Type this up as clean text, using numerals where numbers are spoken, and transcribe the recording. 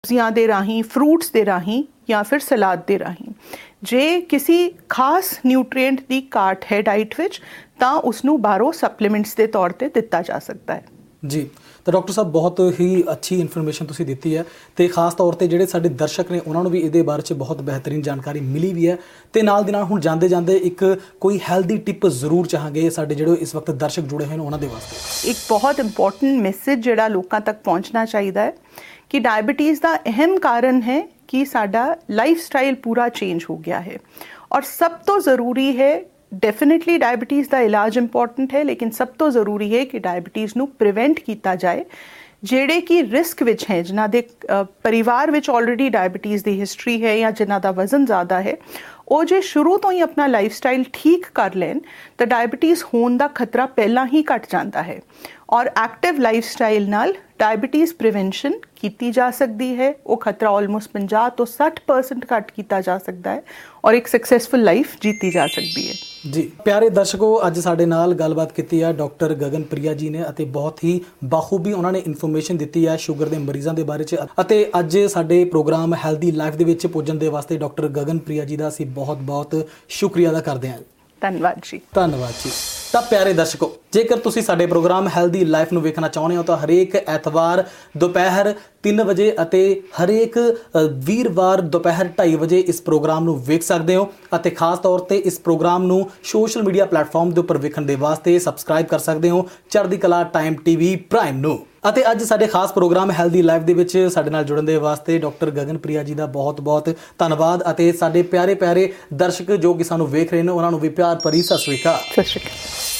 ਸਬਜ਼ੀਆਂ ਦੇ ਰਾਹੀਂ, ਫਰੂਟਸ ਦੇ ਰਾਹੀਂ ਜਾਂ ਫਿਰ ਸਲਾਦ ਦੇ ਰਾਹੀਂ। ਜੇ ਕਿਸੇ ਖਾਸ ਨਿਊਟ੍ਰੀਐਂਟ ਦੀ ਘਾਟ ਹੈ ਡਾਈਟ ਵਿੱਚ ਤਾਂ ਉਸਨੂੰ ਬਾਹਰੋਂ ਸਪਲੀਮੈਂਟਸ ਦੇ ਤੌਰ ਤੇ ਦਿੱਤਾ ਜਾ ਸਕਦਾ ਹੈ। ਜੀ, ਤਾਂ ਡਾਕਟਰ ਸਾਹਿਬ ਬਹੁਤ ਹੀ ਅੱਛੀ ਇਨਫੋਰਮੇਸ਼ਨ ਤੁਸੀਂ ਦਿੱਤੀ ਹੈ ਅਤੇ ਖਾਸ ਤੌਰ 'ਤੇ ਜਿਹੜੇ ਸਾਡੇ ਦਰਸ਼ਕ ਨੇ ਉਹਨਾਂ ਨੂੰ ਵੀ ਇਹਦੇ ਬਾਰੇ 'ਚ ਬਹੁਤ ਬਿਹਤਰੀਨ ਜਾਣਕਾਰੀ ਮਿਲੀ ਵੀ ਹੈ। ਅਤੇ ਨਾਲ ਦੀ ਨਾਲ ਹੁਣ ਜਾਂਦੇ ਜਾਂਦੇ ਇੱਕ ਕੋਈ ਹੈਲਦੀ ਟਿਪ ਜ਼ਰੂਰ ਚਾਹਾਂਗੇ ਸਾਡੇ ਜਿਹੜੇ ਇਸ ਵਕਤ ਦਰਸ਼ਕ ਜੁੜੇ ਹੋਏ ਨੇ ਉਹਨਾਂ ਦੇ ਵਾਸਤੇ। ਇੱਕ ਬਹੁਤ ਇੰਪੋਰਟੈਂਟ ਮੈਸੇਜ ਜਿਹੜਾ ਲੋਕਾਂ ਤੱਕ ਪਹੁੰਚਣਾ ਚਾਹੀਦਾ ਹੈ ਕਿ डायबिटीज़ का अहम कारण है कि साडा लाइफस्टाइल पूरा चेंज हो गया है। और सब तो ज़रूरी है, डेफिनेटली डायबिटीज़ का इलाज इंपॉर्टेंट है, लेकिन सब तो ज़रूरी है कि डायबिटीज़ नू प्रिवेंट किया जाए। ਜਿਹੜੇ ਕਿ ਰਿਸਕ ਵਿੱਚ ਹੈ, ਜਿਨ੍ਹਾਂ ਦੇ ਪਰਿਵਾਰ ਵਿੱਚ ਆਲਰੇਡੀ ਡਾਇਬੀਟੀਜ਼ ਦੀ ਹਿਸਟਰੀ ਹੈ ਜਾਂ ਜਿਨ੍ਹਾਂ ਦਾ ਵਜ਼ਨ ਜ਼ਿਆਦਾ ਹੈ, ਉਹ ਜੇ ਸ਼ੁਰੂ ਤੋਂ ਹੀ ਆਪਣਾ ਲਾਈਫ ਸਟਾਈਲ ਠੀਕ ਕਰ ਲੈਣ ਤਾਂ ਡਾਇਬੀਟੀਜ਼ ਹੋਣ ਦਾ ਖਤਰਾ ਪਹਿਲਾਂ ਹੀ ਘਟ ਜਾਂਦਾ ਹੈ। ਔਰ ਐਕਟਿਵ ਲਾਈਫ ਸਟਾਈਲ ਨਾਲ ਡਾਇਬੀਟੀਜ਼ ਪ੍ਰੀਵੈਂਸ਼ਨ ਕੀਤੀ ਜਾ ਸਕਦੀ ਹੈ। ਉਹ ਖਤਰਾ ਆਲਮੋਸਟ 50 ਤੋਂ 60% ਘੱਟ ਕੀਤਾ ਜਾ ਸਕਦਾ ਹੈ ਔਰ ਇੱਕ ਸਕਸੈਸਫੁਲ ਲਾਈਫ ਜੀਤੀ ਜਾ ਸਕਦੀ ਹੈ। ਜੀ ਪਿਆਰੇ ਦਰਸ਼ਕੋ, ਅੱਜ ਸਾਡੇ ਨਾਲ ਗੱਲਬਾਤ ਕੀਤੀ ਹੈ ਡਾਕਟਰ ਗਗਨਪ੍ਰਿਆ ਜੀ ਨੇ ਅਤੇ ਬਹੁਤ ਹੀ ਬਾਖੂਬੀ ਉਹਨਾਂ ਨੇ ਇਨਫੋਰਮੇਸ਼ਨ ਦਿੱਤੀ ਹੈ ਸ਼ੂਗਰ ਦੇ ਮਰੀਜ਼ਾਂ ਦੇ ਬਾਰੇ 'ਚ। ਅਤੇ ਅੱਜ ਸਾਡੇ ਪ੍ਰੋਗਰਾਮ ਹੈਲਦੀ ਲਾਈਫ ਦੇ ਵਿੱਚ ਪੁੱਜਣ ਦੇ ਵਾਸਤੇ ਡਾਕਟਰ ਗਗਨਪ੍ਰਿਆ ਜੀ ਦਾ ਅਸੀਂ ਬਹੁਤ ਬਹੁਤ ਸ਼ੁਕਰੀਆ ਅਦਾ ਕਰਦੇ ਹਾਂ। ਧੰਨਵਾਦ ਜੀ। ਧੰਨਵਾਦ ਜੀ। ਤਾਂ ਪਿਆਰੇ ਦਰਸ਼ਕੋ, ਜੇਕਰ ਤੁਸੀਂ ਸਾਡੇ ਪ੍ਰੋਗਰਾਮ ਹੈਲਦੀ ਲਾਈਫ ਨੂੰ ਵੇਖਣਾ ਚਾਹੁੰਦੇ ਹੋ ਤਾਂ ਹਰੇਕ ਐਤਵਾਰ ਦੁਪਹਿਰ 3 ਵਜੇ ਅਤੇ ਹਰੇਕ ਵੀਰਵਾਰ ਦੁਪਹਿਰ 2:30 ਵਜੇ ਇਸ ਪ੍ਰੋਗਰਾਮ ਨੂੰ ਵੇਖ ਸਕਦੇ ਹੋ। ਅਤੇ ਖਾਸ ਤੌਰ 'ਤੇ ਇਸ ਪ੍ਰੋਗਰਾਮ ਨੂੰ ਸੋਸ਼ਲ ਮੀਡੀਆ ਪਲੇਟਫਾਰਮ ਦੇ ਉੱਪਰ ਵੇਖਣ ਦੇ ਵਾਸਤੇ ਸਬਸਕ੍ਰਾਈਬ ਕਰ ਸਕਦੇ ਹੋ ਚੜ੍ਹਦੀ ਕਲਾ ਟਾਈਮ TV ਪ੍ਰਾਈਮ ਨੂੰ। ਅਤੇ ਅੱਜ ਸਾਡੇ ਖਾਸ ਪ੍ਰੋਗਰਾਮ ਹੈਲਦੀ ਲਾਈਫ ਦੇ ਵਿੱਚ ਸਾਡੇ ਨਾਲ ਜੁੜਨ ਦੇ ਵਾਸਤੇ ਡਾਕਟਰ ਗਗਨਪ੍ਰਿਆ ਜੀ ਦਾ ਬਹੁਤ ਬਹੁਤ ਧੰਨਵਾਦ। ਅਤੇ ਸਾਡੇ ਪਿਆਰੇ ਪਿਆਰੇ ਦਰਸ਼ਕ ਜੋ ਕਿ ਸਾਨੂੰ ਵੇਖ ਰਹੇ ਨੇ ਉਹਨਾਂ ਨੂੰ ਵੀ ਪਿਆਰ ਭਰੀ ਸਤਿ ਸ਼੍ਰੀ ਅਕਾਲ। ਸਤਿ ਸ਼੍ਰੀ ਅਕਾਲ।